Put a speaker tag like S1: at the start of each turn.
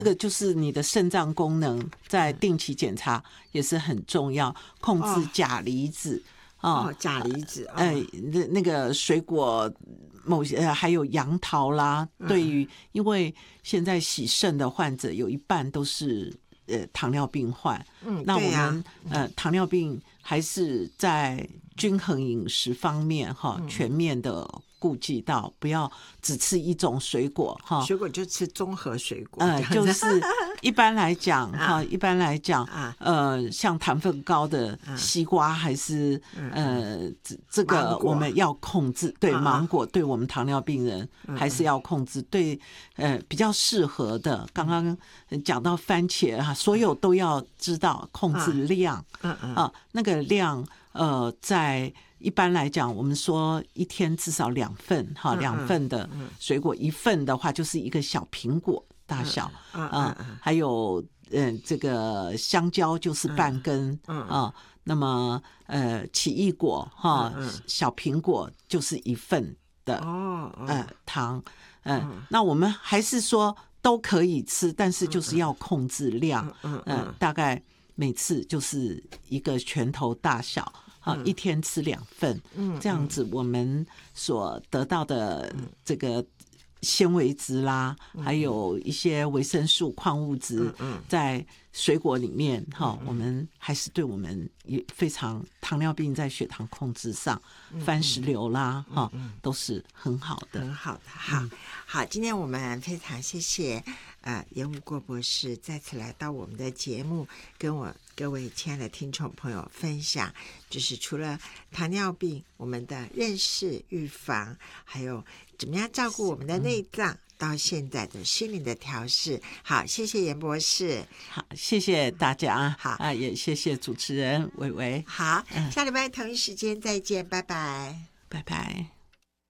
S1: 这个就是你的肾脏功能在定期检查也是很重要，控制钾离子。
S2: 钾离子，
S1: 那个水果某些还有杨桃啦，对于因为现在洗肾的患者有一半都是糖尿病患，那我们糖尿病还是在均衡饮食方面全面的顾及到，不要只吃一种水果
S2: 水果就吃综合水果，
S1: 就是一般来讲像糖分高的西瓜还是这个我们要控制，对芒果对我们糖尿病人还是要控制，对比较适合的，刚刚讲到番茄所有都要知道控制量那个量在一般来讲，我们说一天至少2份2份的水果，1份的话就是一个小苹果大小还有这个香蕉就是半根那么奇异果小苹果就是1份的糖那我们还是说都可以吃，但是就是要控制量大概每次就是一个拳头大小一天吃2份这样子我们所得到的这个纤维质啦还有一些维生素矿物质在水果里面我们还是对我们也非常糖尿病在血糖控制上番石榴啦都是很好的
S2: 很好的好今天我们非常谢谢严武国博士再次来到我们的节目，跟各位亲爱的听众朋友分享，就是除了糖尿病我们的认识预防，还有怎么样照顾我们的内脏，到现在的心灵的调试。好，谢谢严博士。
S1: 好，谢谢大家。
S2: 好
S1: 也谢谢主持人伟伟。
S2: 好，下礼拜同一时间再见，拜拜。
S1: 拜拜。